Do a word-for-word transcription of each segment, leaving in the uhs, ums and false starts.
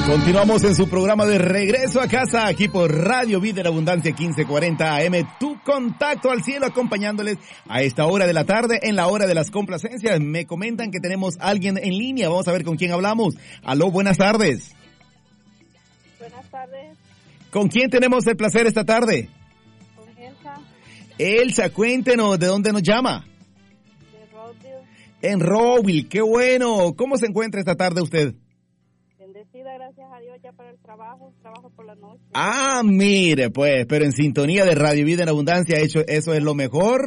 Continuamos en su programa de Regreso a Casa, aquí por Radio Vida en Abundancia quince cuarenta A M, tu contacto al cielo, acompañándoles a esta hora de la tarde, en la hora de las complacencias. Me comentan que tenemos a alguien en línea, vamos a ver con quién hablamos. Aló, buenas tardes. Buenas tardes. ¿Con quién tenemos el placer esta tarde? Con Elsa. Elsa, cuéntenos, ¿de dónde nos llama? De Roseville. En Roseville, qué bueno. ¿Cómo se encuentra esta tarde usted? Bendecida, gracias a Dios, ya para el trabajo, trabajo por la noche. Ah, mire, pues, pero en sintonía de Radio Vida en Abundancia, hecho, eso es lo mejor.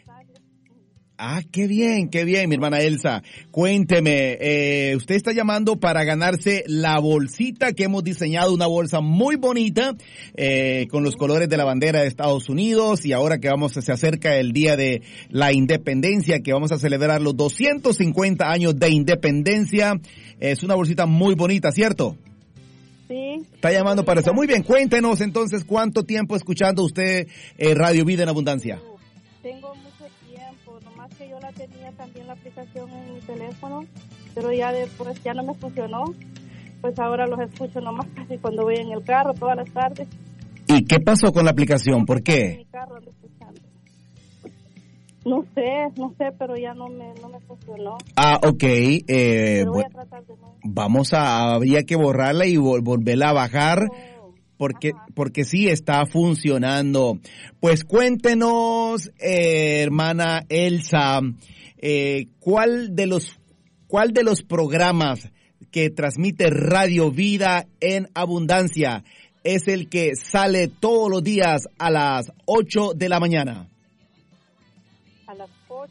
Ah, qué bien, qué bien, mi hermana Elsa. Cuénteme, eh, usted está llamando para ganarse la bolsita que hemos diseñado, una bolsa muy bonita, eh, con los colores de la bandera de Estados Unidos, y ahora que vamos, se acerca el día de la independencia, que vamos a celebrar los doscientos cincuenta años de independencia, es una bolsita muy bonita, ¿cierto? Sí. Está llamando para eso. Muy bien, cuéntenos entonces cuánto tiempo escuchando usted eh, Radio Vida en Abundancia. Tengo mucho tiempo, nomás que yo la tenía también la aplicación en mi teléfono, pero ya después ya no me funcionó, pues ahora los escucho nomás casi cuando voy en el carro todas las tardes. ¿Y qué pasó con la aplicación? ¿Por En qué? mi carro ando escuchando. No sé, no sé, pero ya no me, no me funcionó. Ah, ok. Eh, Pero voy bu- a tratar de nuevo. vamos a, habría que borrarla y vol- volverla a bajar. Porque, Ajá. porque sí está funcionando. Pues cuéntenos, eh, hermana Elsa, eh, ¿cuál de los, cuál de los programas que transmite Radio Vida en Abundancia es el que sale todos los días a las ocho de la mañana? A las ocho.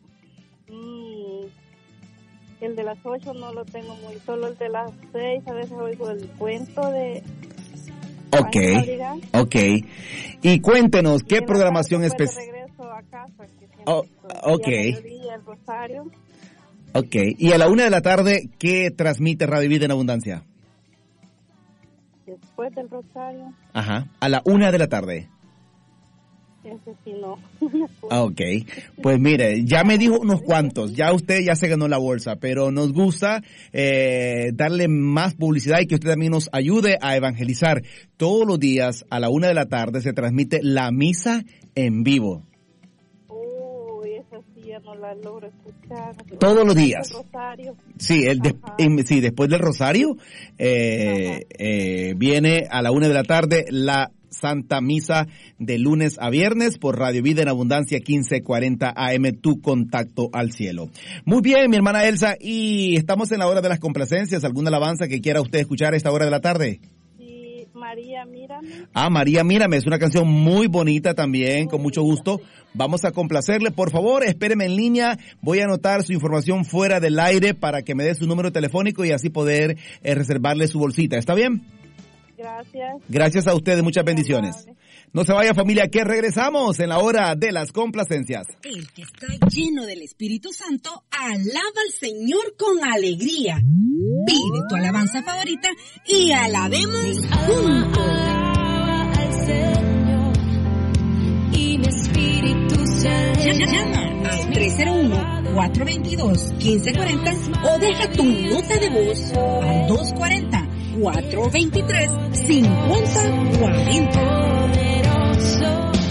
Mm, el de las ocho no lo tengo muy, solo el de las seis, a veces oigo el cuento de... Ok, Ángel Madrigal. ok. Y cuéntenos, Y ¿qué en la programación tarde, pues, de especial? regreso a casa, que siempre Oh, estoy, ok. y al mediodía, el rosario, Ok, y a la una de la tarde, ¿qué transmite Radio Vida en Abundancia? después del rosario, Ajá, a la una de la tarde. ese sí no. Ah, ok, pues mire, ya me dijo unos cuantos, ya usted ya se ganó la bolsa, pero nos gusta eh, darle más publicidad y que usted también nos ayude a evangelizar. Todos los días a la una de la tarde se transmite la misa en vivo. Uy, esa sí ya no la logro escuchar. Todos los días. El rosario. Sí, el de- Ajá. em, sí, después del rosario eh, eh, viene a la una de la tarde la Santa Misa de lunes a viernes por Radio Vida en Abundancia quince cuarenta A M, tu contacto al cielo. Muy bien, mi hermana Elsa, y estamos en la hora de las complacencias. ¿Alguna alabanza que quiera usted escuchar a esta hora de la tarde? Sí, María, mírame. Ah, María, mírame, es una canción muy bonita también, con mucho gusto. Vamos a complacerle. Por favor, espéreme en línea. Voy a anotar su información fuera del aire para que me dé su número telefónico y así poder eh, reservarle su bolsita. ¿Está bien? Gracias. Gracias a ustedes, muchas bendiciones. No se vaya, familia, que regresamos en la hora de las complacencias. El que está lleno del Espíritu Santo alaba al Señor con alegría. Pide tu alabanza favorita y alabemos juntos. Llama al tres cero uno, cuatro dos dos, uno cinco cuatro cero o deja tu nota de voz al dos cuatro cero, cuatro dos tres, cinco cero cuatro cero.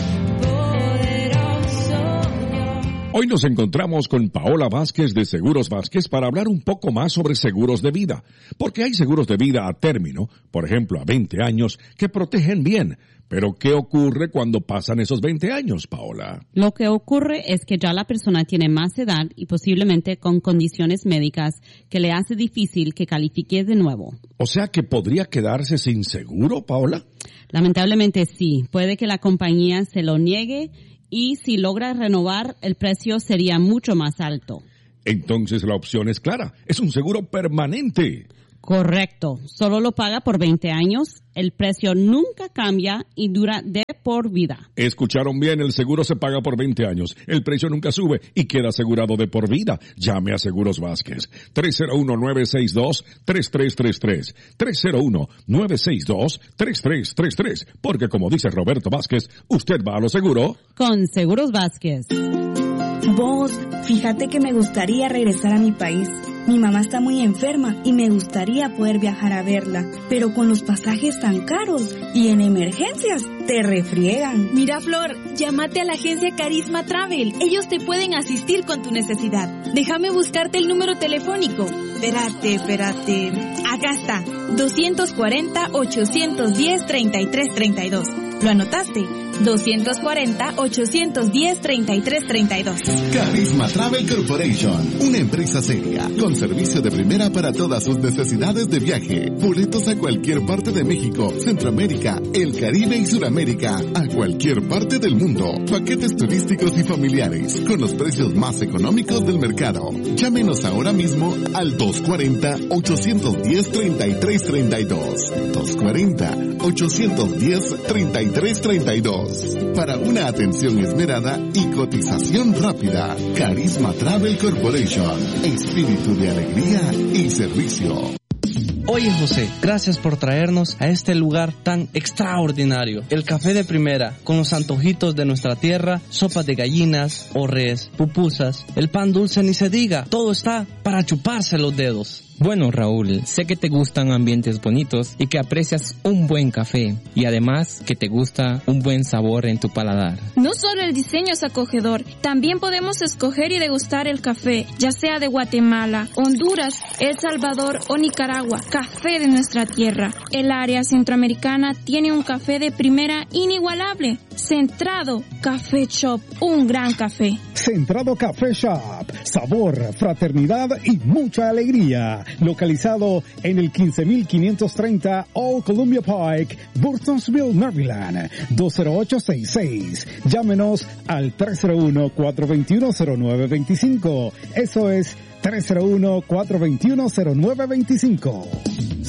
Hoy nos encontramos con Paola Vázquez de Seguros Vázquez para hablar un poco más sobre seguros de vida, porque hay seguros de vida a término, por ejemplo a veinte años, que protegen bien. Pero ¿qué ocurre cuando pasan esos veinte años, Paola? Lo que ocurre es que ya la persona tiene más edad y posiblemente con condiciones médicas que le hace difícil que califique de nuevo. O sea que podría quedarse sin seguro, Paola. Lamentablemente sí, puede que la compañía se lo niegue y si logra renovar el precio sería mucho más alto. Entonces la opción es clara, es un seguro permanente. Correcto, solo lo paga por veinte años, el precio nunca cambia y dura de por vida. Escucharon bien, el seguro se paga por veinte años, el precio nunca sube y queda asegurado de por vida. Llame a Seguros Vázquez, tres cero uno, nueve seis dos, tres tres tres tres, tres cero uno, nueve seis dos, tres tres tres tres, porque como dice Roberto Vázquez, usted va a lo seguro. Con Seguros Vázquez. Vos, fíjate que me gustaría regresar a mi país. Mi mamá está muy enferma y me gustaría poder viajar a verla, pero con los pasajes tan caros y en emergencias te refriegan. Mira, Flor, llámate a la agencia Carisma Travel. Ellos te pueden asistir con tu necesidad. Déjame buscarte el número telefónico. Espérate, espérate. Acá está. dos cuarenta, ochocientos diez, treinta y tres treinta y dos. ¿Lo anotaste? dos cuarenta, ochocientos diez, treinta y tres treinta y dos. Carisma Travel Corporation, una empresa seria, con servicio de primera para todas sus necesidades de viaje. Boletos a cualquier parte de México, Centroamérica, el Caribe y Suramérica, a cualquier parte del mundo. Paquetes turísticos y familiares, con los precios más económicos del mercado. Llámenos ahora mismo al dos cuarenta, ochocientos diez, treinta y tres treinta y dos. dos cuarenta, ochocientos diez, treinta y tres treinta y dos. Para una atención esmerada y cotización rápida. Carisma Travel Corporation. Espíritu de alegría y servicio. Oye, José, gracias por traernos a este lugar tan extraordinario. El café de primera, con los antojitos de nuestra tierra, sopas de gallinas, o res, pupusas, el pan dulce ni se diga. Todo está para chuparse los dedos. Bueno, Raúl, sé que te gustan ambientes bonitos y que aprecias un buen café y además que te gusta un buen sabor en tu paladar. No solo el diseño es acogedor, también podemos escoger y degustar el café, ya sea de Guatemala, Honduras, El Salvador o Nicaragua, café de nuestra tierra. El área centroamericana tiene un café de primera inigualable. Centrado Café Shop, un gran café. Centrado Café Shop, sabor, fraternidad y mucha alegría. Localizado en el quince mil quinientos treinta Old Columbia Pike, Burtonsville, Maryland, dos cero ocho seis seis. Llámenos al tres cero uno, cuatro dos uno, cero nueve dos cinco. Eso es tres cero uno, cuatro dos uno, cero nueve dos cinco.